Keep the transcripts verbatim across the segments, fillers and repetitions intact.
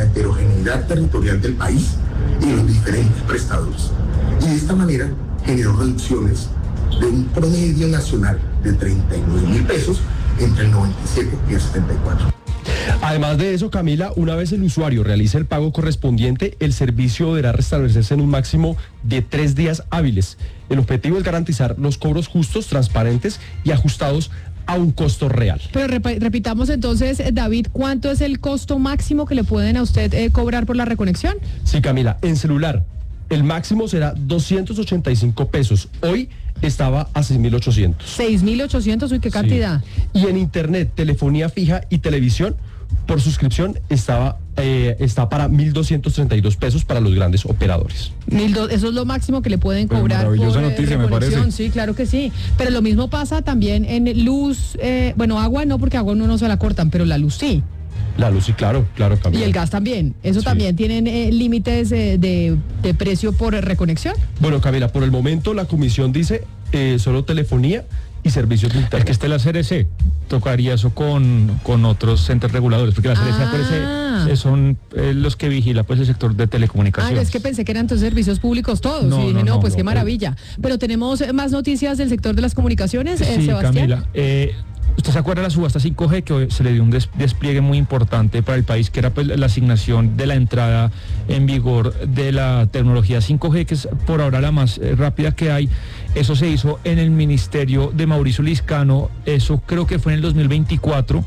heterogeneidad territorial del país y los diferentes prestadores. Y de esta manera generó reducciones de un promedio nacional de treinta y nueve mil pesos entre el noventa y siete y el setenta y cuatro. Además de eso, Camila, una vez el usuario realice el pago correspondiente, el servicio deberá restablecerse en un máximo de tres días hábiles. El objetivo es garantizar los cobros justos, transparentes y ajustados a un costo real. Pero rep- repitamos entonces, David, ¿cuánto es el costo máximo que le pueden a usted eh, cobrar por la reconexión? Sí, Camila, en celular, el máximo será doscientos ochenta y cinco pesos. Hoy estaba a seis mil ochocientos. seis mil ochocientos, uy, qué cantidad. Sí. Y en internet, telefonía fija y televisión, por suscripción estaba eh, está para mil doscientos treinta y dos pesos para los grandes operadores. Mil do, eso es lo máximo que le pueden pues cobrar. Maravillosa por, noticia, eh, me parece. Sí, claro que sí. Pero lo mismo pasa también en luz, eh, bueno, agua no, porque agua no, no se la cortan, pero la luz sí. La luz sí, claro, claro, Camila. Y el gas también. ¿Eso sí. también tienen eh, límites eh, de, de precio por reconexión? Bueno, Camila, por el momento la comisión dice eh, solo telefonía y servicios de internet. Es que esté la C R C, tocaría eso con, con otros entes reguladores, porque la C R C ah. aparece, son eh, los que vigila pues el sector de telecomunicaciones. Ah, es que pensé que eran entonces servicios públicos todos. No, y dije, no, no, no, pues no, qué maravilla. Pero tenemos más noticias del sector de las comunicaciones, eh, sí, Sebastián. Camila. Eh, ¿Usted se acuerda de la subasta cinco G que se le dio un des- despliegue muy importante para el país, que era pues la asignación de la entrada en vigor de la tecnología cinco G, que es por ahora la más eh, rápida que hay? Eso se hizo en el ministerio de Mauricio Liscano, eso creo que fue en el dos mil veinticuatro.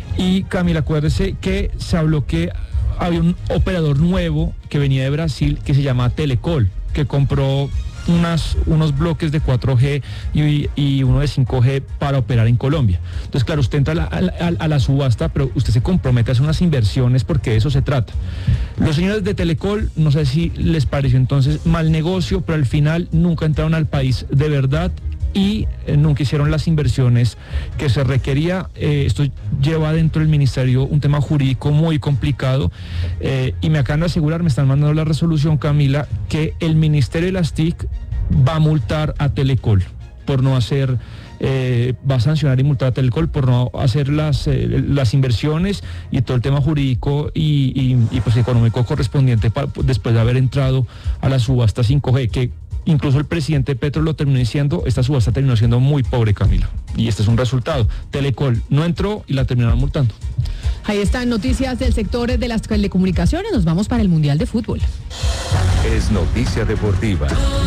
Y Camila, acuérdese que se habló que había un operador nuevo que venía de Brasil que se llama Telecol, que compró Unas, unos bloques de cuatro G y, y uno de cinco G para operar en Colombia. Entonces, claro, usted entra a la, a, a la subasta, pero usted se compromete a hacer unas inversiones porque de eso se trata. Los señores de Telecol, no sé si les pareció entonces mal negocio, pero al final nunca entraron al país de verdad y eh, nunca hicieron las inversiones que se requería. Eh, esto lleva dentro del ministerio un tema jurídico muy complicado eh, y me acaban de asegurar, me están mandando la resolución, Camila, que el ministerio de las T I C va a multar a Telecol por no hacer, eh, va a sancionar y multar a Telecol por no hacer las, eh, las inversiones y todo el tema jurídico y, y, y pues económico correspondiente para, después de haber entrado a la subasta cinco G, que incluso el presidente Petro lo terminó diciendo, esta subasta terminó siendo muy pobre, Camila. Y este es un resultado. Telecol no entró y la terminaron multando. Ahí están noticias del sector de las telecomunicaciones. Nos vamos para el Mundial de Fútbol. Es noticia deportiva.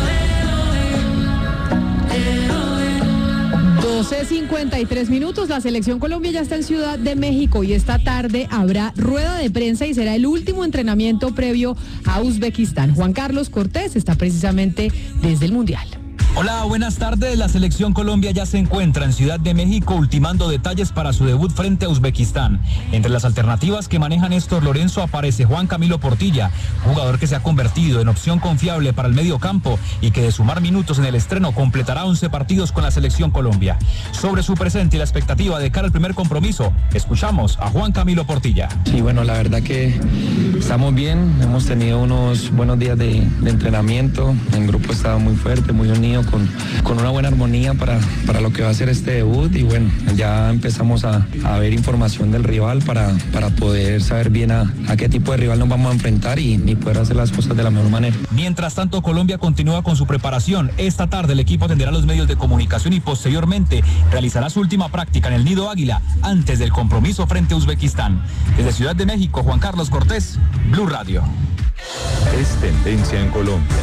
doce cincuenta y tres minutos, la selección Colombia ya está en Ciudad de México y esta tarde habrá rueda de prensa y será el último entrenamiento previo a Uzbekistán. Juan Carlos Cortés está precisamente desde el Mundial. Hola, buenas tardes. La selección Colombia ya se encuentra en Ciudad de México ultimando detalles para su debut frente a Uzbekistán. Entre las alternativas que maneja Néstor Lorenzo aparece Juan Camilo Portilla, jugador que se ha convertido en opción confiable para el medio campo y que de sumar minutos en el estreno completará once partidos con la selección Colombia. Sobre su presente y la expectativa de cara al primer compromiso, escuchamos a Juan Camilo Portilla. Sí, bueno, la verdad que estamos bien, hemos tenido unos buenos días de, de entrenamiento, el grupo estaba muy fuerte, muy unido, Con, con una buena armonía para, para lo que va a ser este debut y bueno, ya empezamos a, a ver información del rival para, para poder saber bien a, a qué tipo de rival nos vamos a enfrentar y, y poder hacer las cosas de la mejor manera. Mientras tanto, Colombia continúa con su preparación. Esta tarde el equipo atenderá los medios de comunicación y posteriormente realizará su última práctica en el Nido Águila antes del compromiso frente a Uzbekistán. Desde Ciudad de México, Juan Carlos Cortés, Blue Radio. Es tendencia en Colombia.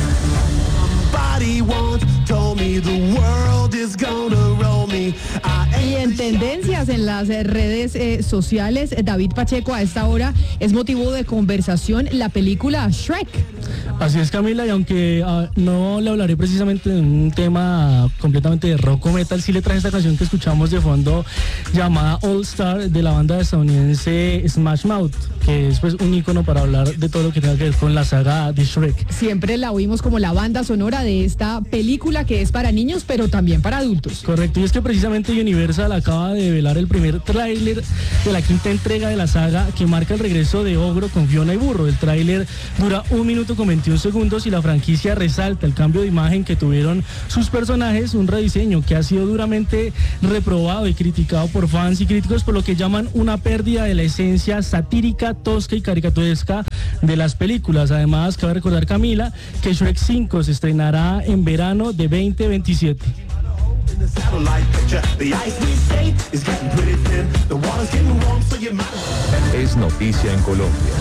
Y en tendencias en las redes eh, sociales, David Pacheco, a esta hora es motivo de conversación la película Shrek. Así es, Camila, y aunque uh, no le hablaré precisamente de un tema completamente de rock o metal, sí le traje esta canción que escuchamos de fondo llamada All Star de la banda estadounidense Smash Mouth, que es pues un ícono para hablar de todo lo que tenga que ver con la saga de Shrek. Siempre la oímos como la banda sonora de esta película que es para niños pero también para adultos. Correcto, y es que precisamente Universal acaba de develar el primer tráiler de la quinta entrega de la saga que marca el regreso de Ogro con Fiona y Burro. El tráiler dura un minuto con veintiún segundos y la franquicia resalta el cambio de imagen que tuvieron sus personajes, un rediseño que ha sido duramente reprobado y criticado por fans y críticos por lo que llaman una pérdida de la esencia satírica, tosca y caricaturesca de las películas. Además, cabe recordar, Camila, que Shrek cinco se estrenará en verano de veinte veintisiete. Es noticia en Colombia.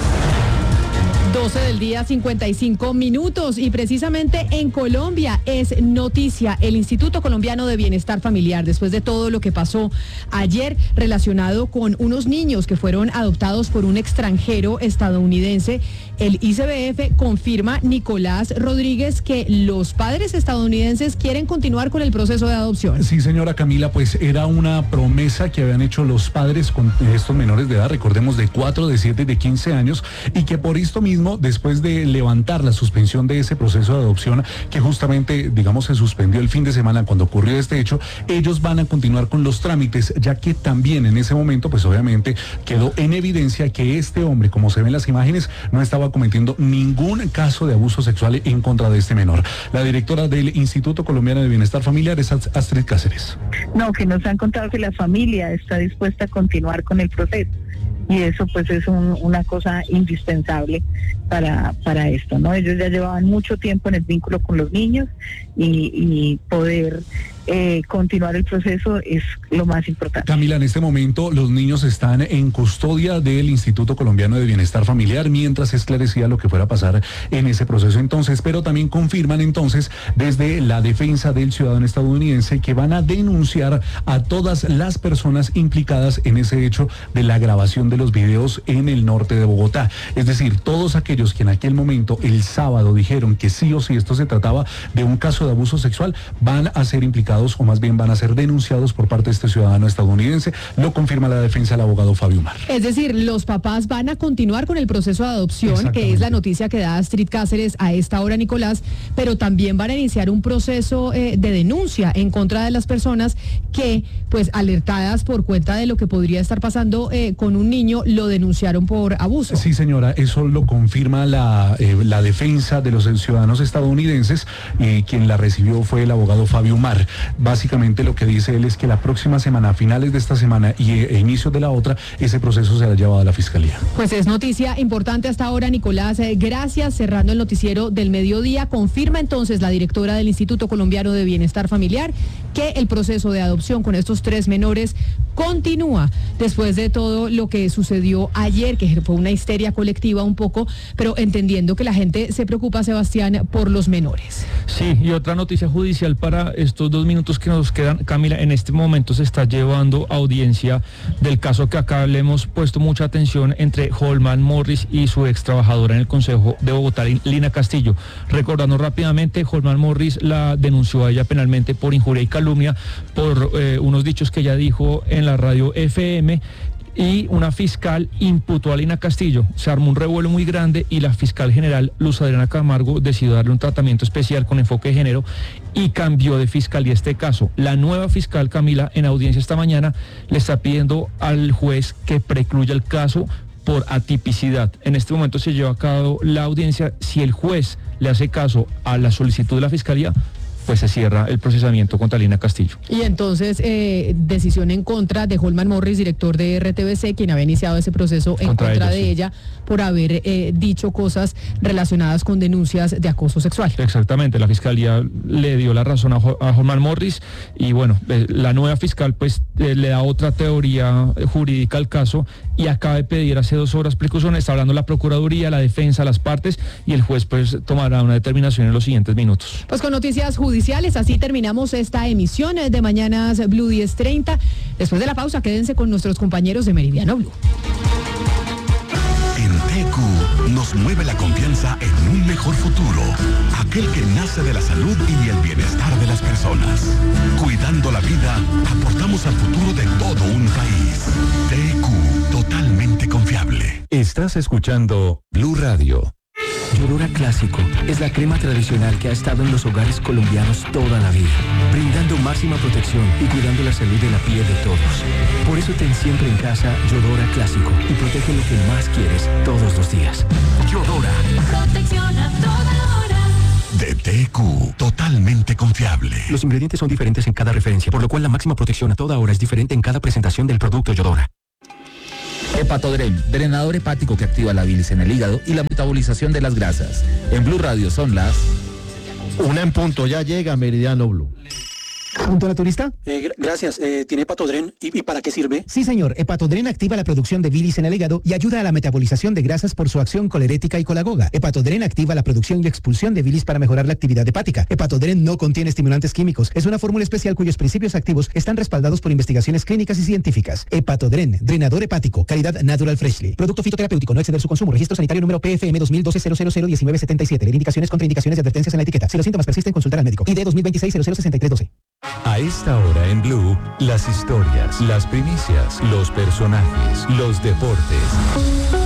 doce del día, cincuenta y cinco minutos, y precisamente en Colombia es noticia el Instituto Colombiano de Bienestar Familiar, después de todo lo que pasó ayer relacionado con unos niños que fueron adoptados por un extranjero estadounidense. El I C B F confirma, Nicolás Rodríguez, que los padres estadounidenses quieren continuar con el proceso de adopción. Sí, señora Camila, pues era una promesa que habían hecho los padres con estos menores de edad, recordemos de cuatro, de siete y de quince años, y que por esto mismo, después de levantar la suspensión de ese proceso de adopción, que justamente, digamos, se suspendió el fin de semana cuando ocurrió este hecho, ellos van a continuar con los trámites, ya que también en ese momento, pues obviamente quedó en evidencia que este hombre, como se ven en las imágenes, no estaba cometiendo ningún caso de abuso sexual en contra de este menor. La directora del Instituto Colombiano de Bienestar Familiar es Astrid Cáceres. No, que nos han contado que la familia está dispuesta a continuar con el proceso. Y eso pues es un, una cosa indispensable para, para esto, ¿no? Ellos ya llevaban mucho tiempo en el vínculo con los niños y, y poder eh, continuar el proceso es lo más importante. Camila, en este momento los niños están en custodia del Instituto Colombiano de Bienestar Familiar mientras se esclarecía lo que fuera a pasar en ese proceso entonces, pero también confirman entonces desde la defensa del ciudadano estadounidense que van a denunciar a todas las personas implicadas en ese hecho de la grabación de los videos en el norte de Bogotá. Es decir, todos aquellos que en aquel momento, el sábado, dijeron que sí o sí esto se trataba de un caso de abuso sexual, van a ser implicados o más bien van a ser denunciados por parte de este ciudadano estadounidense, lo confirma la defensa del abogado Fabio Mar. Es decir, los papás van a continuar con el proceso de adopción, que es la noticia que da Astrid Cáceres a esta hora, Nicolás, pero también van a iniciar un proceso eh, de denuncia en contra de las personas que, pues alertadas por cuenta de lo que podría estar pasando eh, con un niño, lo denunciaron por abuso. Sí, señora, eso lo confirma la, eh, la defensa de los ciudadanos estadounidenses, y quien la recibió fue el abogado Fabio Mar. Básicamente lo que dice él es que la próxima semana, a finales de esta semana y e inicios de la otra, ese proceso será llevado a la Fiscalía. Pues es noticia importante hasta ahora, Nicolás. Eh, gracias. Cerrando el noticiero del mediodía, confirma entonces la directora del Instituto Colombiano de Bienestar Familiar que el proceso de adopción con estos tres menores continúa después de todo lo que sucedió ayer, que fue una histeria colectiva un poco, pero entendiendo que la gente se preocupa, Sebastián, por los menores. Sí, y otra noticia judicial para estos dos minutos que nos quedan, Camila. En este momento se está llevando audiencia del caso que acá le hemos puesto mucha atención entre Holman Morris y su ex trabajadora en el Consejo de Bogotá, Lina Castillo. Recordando rápidamente, Holman Morris la denunció a ella penalmente por injuria y calumnia por eh, unos dichos que ella dijo en la radio F M, y una fiscal imputó a Lina Castillo. Se armó un revuelo muy grande y la fiscal general Luz Adriana Camargo decidió darle un tratamiento especial con enfoque de género y cambió de fiscalía este caso. La nueva fiscal, Camila, en audiencia esta mañana, le está pidiendo al juez que precluya el caso por atipicidad. En este momento se lleva a cabo la audiencia. Si el juez le hace caso a la solicitud de la fiscalía, pues se cierra el procesamiento contra Lina Castillo. Y entonces, eh, decisión en contra de Holman Morris, director de R T V C, quien había iniciado ese proceso en contra, contra ella, de sí. ella, por haber eh, dicho cosas relacionadas con denuncias de acoso sexual. Exactamente, la fiscalía le dio la razón a, a Holman Morris, y bueno, eh, la nueva fiscal pues eh, le da otra teoría jurídica al caso, y acaba de pedir hace dos horas precaución. Está hablando la Procuraduría, la defensa, las partes, y el juez pues tomará una determinación en los siguientes minutos. Pues con noticias judiciales, así terminamos esta emisión de Mañanas Blue diez treinta. Después de la pausa, quédense con nuestros compañeros de Meridiano Blue. En T Q nos mueve la confianza en un mejor futuro, aquel que nace de la salud y el bienestar de las personas. Cuidando la vida, aportamos al futuro de todo un país. T Q, totalmente confiable. Estás escuchando Blue Radio. Yodora Clásico es la crema tradicional que ha estado en los hogares colombianos toda la vida, brindando máxima protección y cuidando la salud de la piel de todos. Por eso ten siempre en casa Yodora Clásico y protege lo que más quieres todos los días. Yodora. Protección a toda hora. De T Q, totalmente confiable. Los ingredientes son diferentes en cada referencia, por lo cual la máxima protección a toda hora es diferente en cada presentación del producto Yodora. Hepatodren, drenador hepático que activa la bilis en el hígado y la metabolización de las grasas. En Blue Radio son las... Una en punto, ya llega Meridiano Blue. ¿Punto naturista? Eh, gracias. Eh, ¿Tiene Hepatodren? ¿Y, ¿Y para qué sirve? Sí, señor. Hepatodren activa la producción de bilis en el hígado y ayuda a la metabolización de grasas por su acción colerética y colagoga. Hepatodren activa la producción y expulsión de bilis para mejorar la actividad hepática. Hepatodren no contiene estimulantes químicos. Es una fórmula especial cuyos principios activos están respaldados por investigaciones clínicas y científicas. Hepatodren, drenador hepático, calidad Natural Freshly. Producto fitoterapéutico, no exceder su consumo. Registro sanitario número P F M dos mil doce cero cero cero diecinueve setenta y siete. Leer indicaciones, contraindicaciones y advertencias en la etiqueta. Si los síntomas persisten, consultar al médico. I D dos mil veintiséis cero cero sesenta y tres doce. A esta hora en Blue, las historias, las primicias, los personajes, los deportes.